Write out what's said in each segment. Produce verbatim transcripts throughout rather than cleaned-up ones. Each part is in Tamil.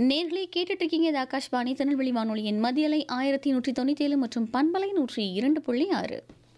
நேர்களை கேட்டுட்டு இருக்கீங்க. இது ஆகாஷ்வாணி திருநெல்வேலி வானொலியின் மதியலை ஆயிரத்தி நூற்றி தொண்ணூற்றி ஏழு மற்றும் பண்பலை நூற்றி இரண்டு புள்ளி ஆறு.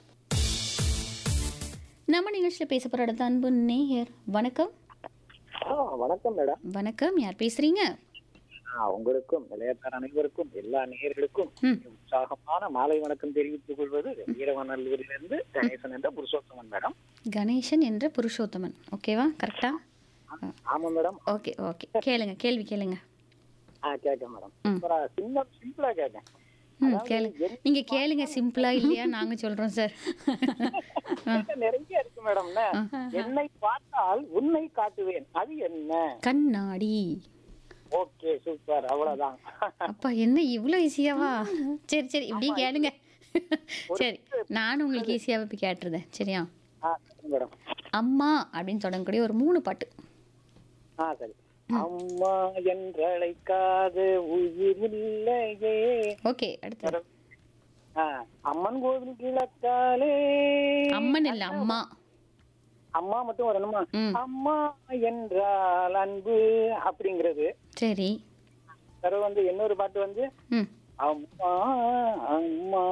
நம்ம நிகழ்ச்சியில் பேசப்படுற அடுத்த அன்பு நேயர். வணக்கம். வணக்கம் மேடம். வணக்கம், யார் பேசுறீங்க? உங்களுக்கும் நிலையத்தார் அனைவருக்கும் எல்லா நேயர்களுக்கும் உற்சாகமான மாலை வணக்கம் தெரிவித்துக் கொள்வது வீரவநல்லூரிலிருந்து கணேசன் என்ற புருஷோத்தமன் மேடம். கணேசன் என்ற புருஷோத்தமன். ஓகேவா? கரெக்டா? ஆமா மேடம். ஓகே ஓகே கேளுங்க, கேள்வி கேளுங்க. ஆ கேட்க மேடம். சின்ன சிம்பிளா கேட்கேன். ம் கேளுங்க. நீங்க கேளுங்க, சிம்பிளா இல்லையா நாங்க சொல்றோம் சார். நிறைய இருக்கு மேடம். என்னை பார்த்தால் உன்னை காட்டுவேன், அது என்ன? கண்ணாடி. ஓகே, சூப்பர், அவ்வளவுதான். அப்பா என்ன இவ்வளவு ஈஸியாவா? சரி சரி இப்படியே கேளுங்க. சரி, நானும் உங்களுக்கு ஈஸியாவே போய் கேட்டுருந்தேன். சரியா மேடம்? அம்மா அப்படின்னு தொடங்கக்கூடிய ஒரு மூணு பாட்டு. ஆ சரி. அம்மா என்றழைக்காத உயிரில்லையே. ஓகே, அடுத்து. அம்மன் கோவில் கிழக்காலே. அம்மன் இல்ல, அம்மா. அம்மா மட்டும் வரணுமா? அம்மா என்றால் அன்பு அப்படிங்கிறது. சரி. பிறகு வந்து இன்னொரு பாட்டு வந்து அம்மா அம்மா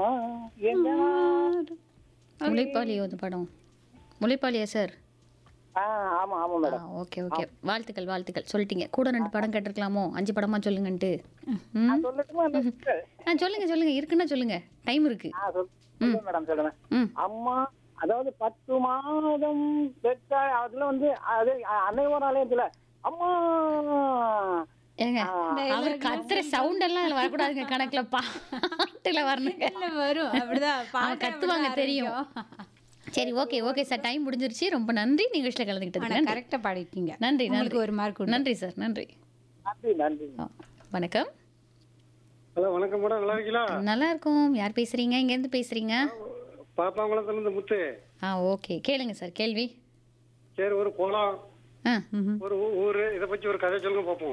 முளைப்பாலியோ அந்த படம்? முளைப்பாலியா சார்? ஆமா ஆமா மேடம். ஓகே ஓகே, வாழ்த்துக்கள் வாழ்த்துக்கள். சொல்லிட்டீங்க. கூட ரெண்டு படம் கேட்டிருக்கலாமோ? அஞ்சு படமா சொல்லுங்கன்ட்டு. சொல்லுங்க சொல்லுங்க, இருக்குன்னா சொல்லுங்க, டைம் இருக்கு. மேடம் சொல்லுங்க. அம்மா அதாவது பத்து மாதம் பெற்ற அதுல வந்து அது அனைவரும் ஆலயத்துல அம்மா. ஏங்க, அவர் கத்துற சவுண்ட் எல்லாம் அதுல வரக்கூடாதுங்க. கணக்குல பாட்டுல வரணுங்க. வரும் அப்படிதான் கத்துவாங்க, தெரியும். சரி, ஓகே ஓகே சார், டைம் முடிஞ்சிருச்சு. ரொம்ப நன்றி நிகழ்ச்சியில் கலந்துக்கிட்டது. கரெக்டா பாடிட்டீங்க. நன்றி நன்றி. ஒரு மார்க். நன்றி சார், நன்றி. நன்றி நன்றி. வணக்கம். ஹலோ, வணக்கம் மேடம். நல்லா இருக்கீங்களா? நல்லா இருக்கும். யார் பேசுறீங்க? இங்க இருந்து பேசுறீங்க? பாப்பாங்குளத்துல இருந்து முத்து. ஆ ஓகே, கேளுங்க சார் கேள்வி. சரி, ஒரு குளம், ஒரு ஊரு, இதை பத்தி ஒரு கதை சொல்லுங்க பாப்போம்.